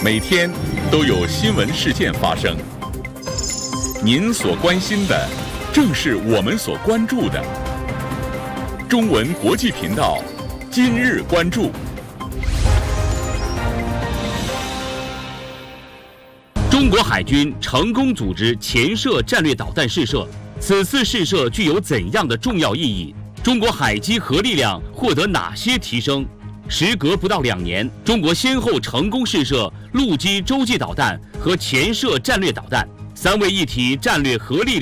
每天都有新闻事件发生。您所关心的，正是我们所关注的。中文国际频道，今日关注。 中国海军成功组织潜射战略导弹试射，此次试射具有怎样的重要意义？中国海基核力量获得哪些提升？时隔不到2年，中国先后成功试射陆基洲际导弹和潜射战略导弹，3位一体战略核力量。